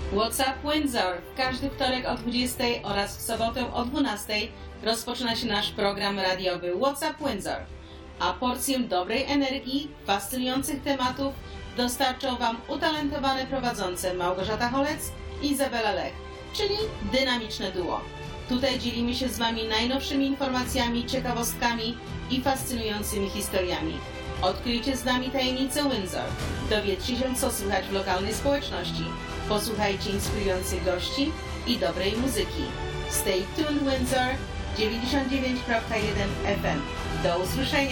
WhatsApp Windsor. W każdy wtorek o 20 oraz w sobotę o 12 rozpoczyna się nasz program radiowy WhatsApp Windsor. A porcję dobrej energii, fascynujących tematów dostarczą Wam utalentowane prowadzące Małgorzata Holec i Izabela Lech, czyli dynamiczne duo. Tutaj dzielimy się z Wami najnowszymi informacjami, ciekawostkami i fascynującymi historiami. Odkryjcie z nami tajemnicę Windsor. Dowiedzcie się, co słychać w lokalnej społeczności. Posłuchajcie inspirujących gości i dobrej muzyki. Stay tuned Windsor 99.1 FM. Do usłyszenia!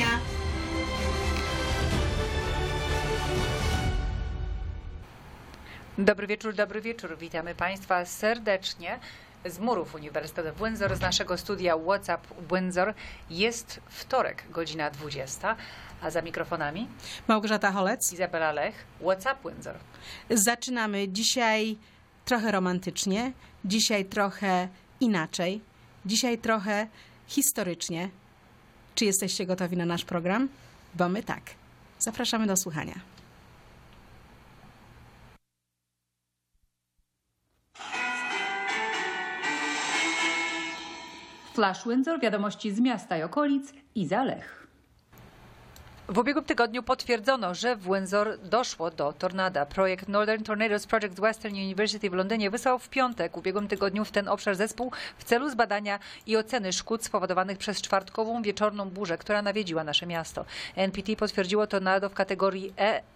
Dobry wieczór. Witamy Państwa serdecznie z murów Uniwersytetu w Windsor, z naszego studia WhatsApp Windsor. Jest wtorek, godzina 20, a za mikrofonami Małgorzata Holec, Izabela Lech, WhatsApp Windsor. Zaczynamy dzisiaj trochę romantycznie, dzisiaj trochę inaczej, dzisiaj trochę historycznie. Czy jesteście gotowi na nasz program? Bo my tak. Zapraszamy do słuchania. Flash Windsor, wiadomości z miasta i okolic, Iza Lech. W ubiegłym tygodniu potwierdzono, że w Windsor doszło do tornada. Projekt Northern Tornadoes Project Western University w Londynie wysłał w piątek w ubiegłym tygodniu w ten obszar zespół w celu zbadania i oceny szkód spowodowanych przez czwartkową wieczorną burzę, która nawiedziła nasze miasto. NPT potwierdziło tornado w kategorii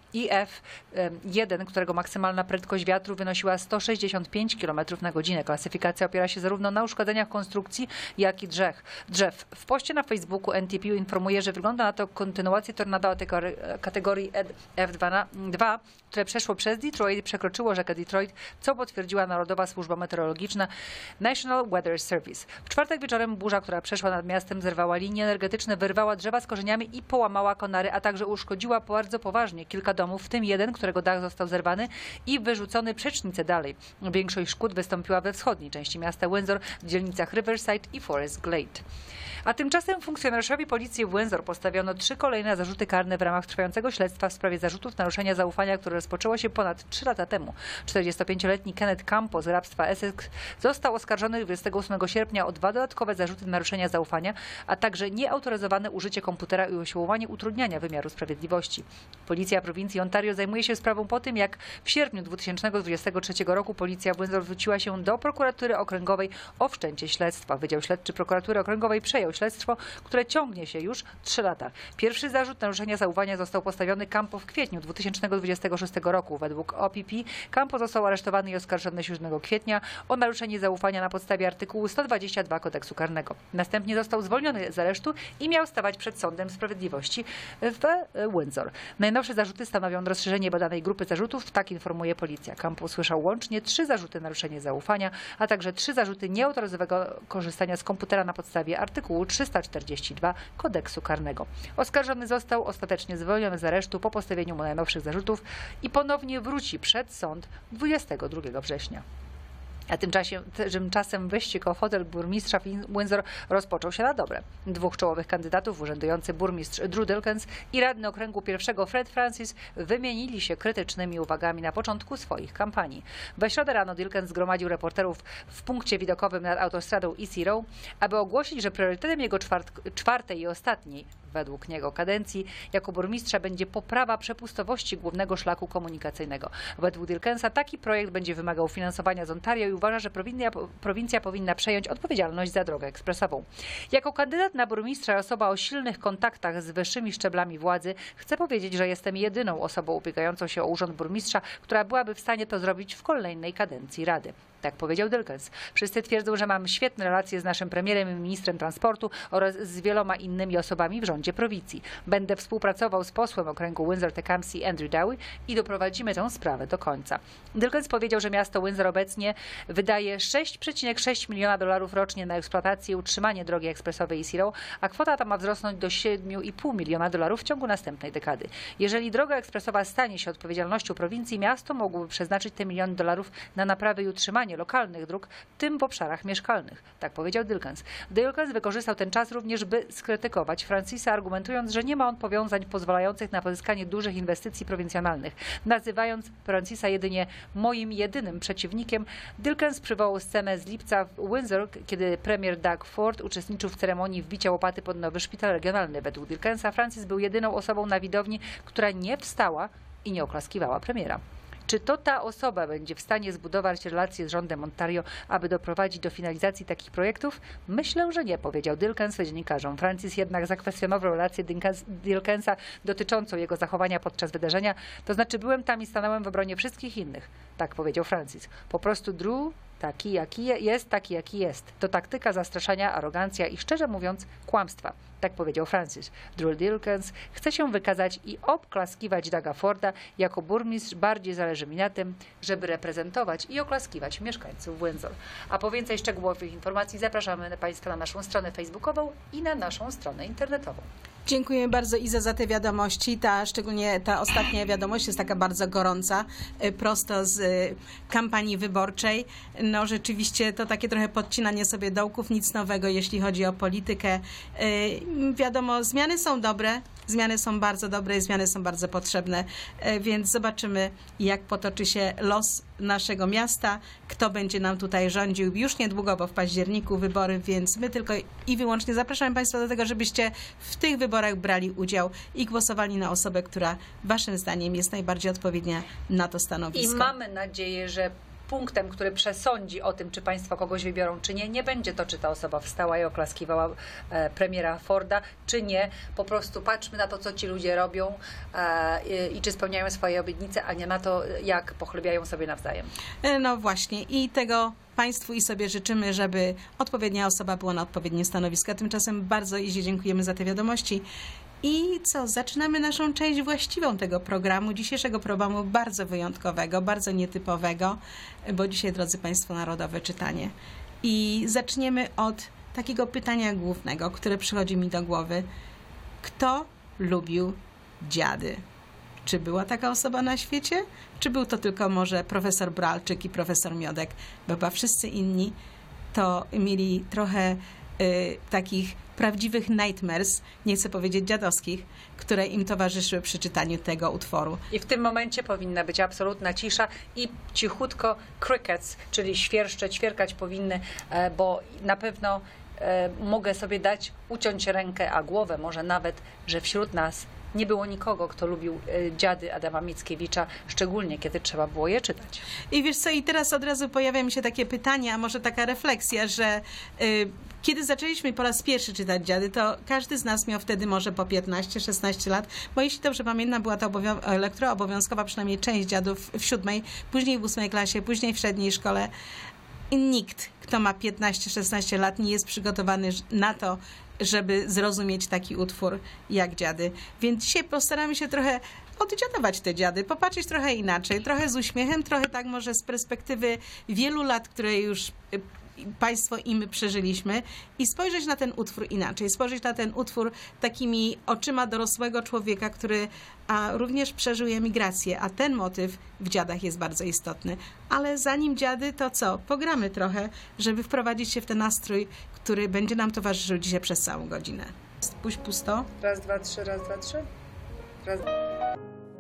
IF1, którego maksymalna prędkość wiatru wynosiła 165 km na godzinę. Klasyfikacja opiera się zarówno na uszkodzeniach konstrukcji, jak i drzew. W poście na Facebooku NTP informuje, że wygląda na to kontynuację tornada o kategorii F2, które przeszło przez Detroit i przekroczyło rzekę Detroit, co potwierdziła Narodowa Służba Meteorologiczna National Weather Service. W czwartek wieczorem burza, która przeszła nad miastem, zerwała linie energetyczne, wyrwała drzewa z korzeniami i połamała konary, a także uszkodziła bardzo poważnie kilka domów, w tym jeden, którego dach został zerwany i wyrzucony przecznicę dalej. Większość szkód wystąpiła we wschodniej części miasta Windsor, w dzielnicach Riverside i Forest Glade. A tymczasem funkcjonariuszowi policji w Windsor postawiono 3 kolejne zarzuty karne w ramach trwającego śledztwa w sprawie zarzutów naruszenia zaufania, które rozpoczęło się ponad 3 lata temu. 45-letni Kenneth Campo z hrabstwa Essex został oskarżony 28 sierpnia o 2 dodatkowe zarzuty naruszenia zaufania, a także nieautoryzowane użycie komputera i usiłowanie utrudniania wymiaru sprawiedliwości. Policja prowincji Ontario zajmuje się sprawą po tym, jak w sierpniu 2023 roku policja w Windsor zwróciła się do prokuratury okręgowej o wszczęcie śledztwa. Wydział Śledczy Prokuratury Okręgowej przejął śledztwo, które ciągnie się już 3 lata. Pierwszy zarzut naruszenia zaufania został postawiony Campo w kwietniu 2026 roku. Według OPP Campo został aresztowany i oskarżony 7 kwietnia o naruszenie zaufania na podstawie artykułu 122 Kodeksu Karnego. Następnie został zwolniony z aresztu i miał stawać przed Sądem Sprawiedliwości w Windsor. Najnowsze zarzuty stanowią rozszerzenie badanej grupy zarzutów, tak informuje policja. Campo usłyszał łącznie 3 zarzuty naruszenia zaufania, a także 3 zarzuty nieautoryzowanego korzystania z komputera na podstawie artykułu 342 Kodeksu Karnego. Oskarżony został ostatecznie zwolniony z aresztu po postawieniu mu najnowszych zarzutów i ponownie wróci przed sąd 22 września. A tymczasem wyścig o fotel burmistrza Windsor rozpoczął się na dobre. 2 czołowych kandydatów, urzędujący burmistrz Drew Dilkens i radny okręgu pierwszego Fred Francis, wymienili się krytycznymi uwagami na początku swoich kampanii. We środę rano Dilkens zgromadził reporterów w punkcie widokowym nad autostradą East Row, aby ogłosić, że priorytetem jego czwartej i ostatniej według niego kadencji jako burmistrza będzie poprawa przepustowości głównego szlaku komunikacyjnego. Według Dilkensa taki projekt będzie wymagał finansowania z Ontario i uważa, że prowincja powinna przejąć odpowiedzialność za drogę ekspresową. Jako kandydat na burmistrza, osoba o silnych kontaktach z wyższymi szczeblami władzy, chcę powiedzieć, że jestem jedyną osobą ubiegającą się o urząd burmistrza, która byłaby w stanie to zrobić w kolejnej kadencji Rady. Tak powiedział Dilkens. Wszyscy twierdzą, że mam świetne relacje z naszym premierem i ministrem transportu oraz z wieloma innymi osobami w rządzie prowincji. Będę współpracował z posłem okręgu Windsor-Tecumseh Andrew Dowie i doprowadzimy tę sprawę do końca. Dilkens powiedział, że miasto Windsor obecnie wydaje $6,6 miliona rocznie na eksploatację i utrzymanie drogi ekspresowej East Row, a kwota ta ma wzrosnąć do $7,5 miliona w ciągu następnej dekady. Jeżeli droga ekspresowa stanie się odpowiedzialnością prowincji, miasto mogłoby przeznaczyć te $1 miliony na naprawę i utrzymanie utrzymanie lokalnych dróg, w tym w obszarach mieszkalnych. Tak powiedział Dilkens. Dilkens wykorzystał ten czas również, by skrytykować Francisa, argumentując, że nie ma on powiązań pozwalających na pozyskanie dużych inwestycji prowincjonalnych. Nazywając Francisa jedynie moim jedynym przeciwnikiem, Dilkens przywołał scenę z lipca w Windsor, kiedy premier Doug Ford uczestniczył w ceremonii wbicia łopaty pod nowy szpital regionalny. Według Dilkensa Francis był jedyną osobą na widowni, która nie wstała i nie oklaskiwała premiera. Czy to ta osoba będzie w stanie zbudować relacje z rządem Ontario, aby doprowadzić do finalizacji takich projektów? Myślę, że nie, powiedział Dilkens dziennikarzom. Francis jednak zakwestionował relację Dilkensa dotyczącą jego zachowania podczas wydarzenia. To znaczy byłem tam i stanąłem w obronie wszystkich innych. Tak powiedział Francis. Po prostu Drew taki jaki jest. To taktyka zastraszania, arogancja i szczerze mówiąc kłamstwa. Tak powiedział Francis. Drew Dilkens chce się wykazać i oklaskiwać Douga Forda. Jako burmistrz bardziej zależy mi na tym, żeby reprezentować i oklaskiwać mieszkańców Windsor. A po więcej szczegółowych informacji zapraszamy Państwa na naszą stronę facebookową i na naszą stronę internetową. Dziękuję bardzo, Iza, za te wiadomości. Szczególnie ta ostatnia wiadomość jest taka bardzo gorąca, prosto z kampanii wyborczej. No rzeczywiście to takie trochę podcinanie sobie dołków, nic nowego, jeśli chodzi o politykę. Wiadomo, zmiany są dobre, zmiany są bardzo dobre i zmiany są bardzo potrzebne, więc zobaczymy, jak potoczy się los naszego miasta, kto będzie nam tutaj rządził już niedługo, bo w październiku wybory, więc my tylko i wyłącznie zapraszamy Państwa do tego, żebyście w tych wyborach brali udział i głosowali na osobę, która Waszym zdaniem jest najbardziej odpowiednia na to stanowisko. I mamy nadzieję, że punktem, który przesądzi o tym, czy Państwo kogoś wybiorą, czy nie, nie będzie to, czy ta osoba wstała i oklaskiwała premiera Forda, czy nie. Po prostu patrzmy na to, co ci ludzie robią i czy spełniają swoje obietnice, a nie na to, jak pochlebiają sobie nawzajem. No właśnie i tego Państwu i sobie życzymy, żeby odpowiednia osoba była na odpowiednim stanowisku. Tymczasem bardzo Izie dziękujemy za te wiadomości. I co, zaczynamy naszą część właściwą tego programu, dzisiejszego programu bardzo wyjątkowego, bardzo nietypowego, bo dzisiaj, drodzy Państwo, narodowe czytanie. I zaczniemy od takiego pytania głównego, które przychodzi mi do głowy. Kto lubił dziady? Czy była taka osoba na świecie? Czy był to tylko może profesor Bralczyk i profesor Miodek? Bo chyba wszyscy inni to mieli trochę takich prawdziwych nightmares, nie chcę powiedzieć dziadowskich, które im towarzyszyły przy czytaniu tego utworu. I w tym momencie powinna być absolutna cisza i cichutko crickets, czyli świerszcze, ćwierkać powinny, bo na pewno mogę sobie uciąć rękę, a głowę może nawet, że wśród nas nie było nikogo, kto lubił dziady Adama Mickiewicza, szczególnie kiedy trzeba było je czytać. I wiesz co, i teraz od razu pojawia mi się takie pytanie, a może taka refleksja, że kiedy zaczęliśmy po raz pierwszy czytać dziady, to każdy z nas miał wtedy może po 15-16 lat, bo jeśli dobrze pamiętam, była to lektura obowiązkowa, przynajmniej część dziadów w 7, później w 8 klasie, później w średniej szkole. I nikt, kto ma 15-16 lat, nie jest przygotowany na to, żeby zrozumieć taki utwór jak dziady. Więc dzisiaj postaramy się trochę oddziadować te dziady, popatrzeć trochę inaczej, trochę z uśmiechem, trochę tak może z perspektywy wielu lat, które już Państwo i my przeżyliśmy i spojrzeć na ten utwór inaczej, spojrzeć na ten utwór takimi oczyma dorosłego człowieka, który również przeżył emigrację, a ten motyw w dziadach jest bardzo istotny. Ale zanim dziady, to co? Pogramy trochę, żeby wprowadzić się w ten nastrój, który będzie nam towarzyszył dzisiaj przez całą godzinę. Puść pusto. Raz, dwa, trzy, raz, dwa, trzy. Raz.